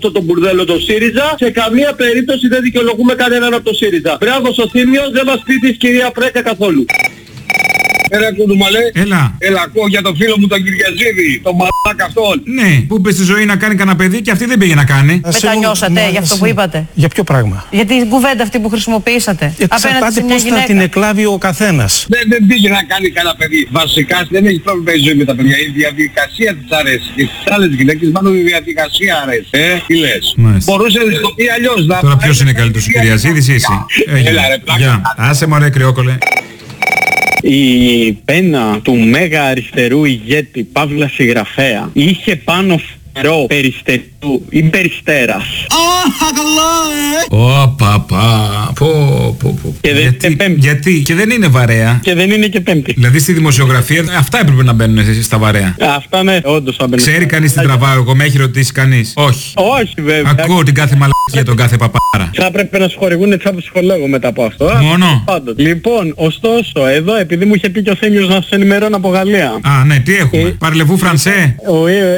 αυτό το μπουρδέλο το ΣΥΡΙΖΑ. Σε καμία περίπτωση δεν δικαιολογούμε κανέναν από το ΣΥΡΙΖΑ. Μπράβο στο Θήμιο, δεν μας πει της κυρία Φρέκα καθόλου. Έλα Κουντουμαλέ. Έλα. Ακούω για το φίλο μου τον Κυριαζίδη, τον μαλάκα αυτόν. Ναι, που είπε στη ζωή να κάνει κανένα παιδί και αυτή δεν πήγε να κάνει. Μετανιώσατε για αυτό που είπατε? Για ποιο πράγμα? Για την κουβέντα αυτή που χρησιμοποιήσατε. Εξαρτάται σε μια πώς θα γυναίκα. την εκλάβει ο καθένας. Δεν πήγε να κάνει κανένα παιδί. Βασικά δεν έχει πρόβλημα η ζωή με τα παιδιά. Η διαδικασία της αρέσει. Και στις άλλες γυναίκες μάλλον η διαδικασία αρέσει. Τι λες? Μπορούσε να το πει αλλιώς. Τώρα ποιος είναι καλύτερος, ο Κυριαζίδης ή εσύ? Έλα ρε πλάκα. Άσε μωρέ κρυόκολε. Η πένα του μέγα αριστερού ηγέτη Παύλα συγγραφέα είχε πάνω φτερό Περιστερού ή Περιστέρας. Και δεν είναι πέμπτη. Γιατί? Και δεν είναι βαρέα. Και δεν είναι και πέμπτη. Δηλαδή στη δημοσιογραφία αυτά έπρεπε να μπαίνουν στα βαρέα. Αυτά ναι, όντως θα μπαίνουν. Ξέρει κανείς τι τραβάω εγώ, με έχει ρωτήσει κανείς? Όχι. Όχι βέβαια. Ακούω την κάθε μαλακία, τον κάθε παπάρα. Θα έπρεπε να σχοληγούν έτσι από ψυχολόγο μετά από αυτό. Μόνο. Πάντως. Λοιπόν, ωστόσο, εδώ επειδή μου είχε πει και ο Θέμιος να σας ενημερώνω από Γαλλία. Α, ναι, τι έχουμε? Παρλεβού Φρανσέ.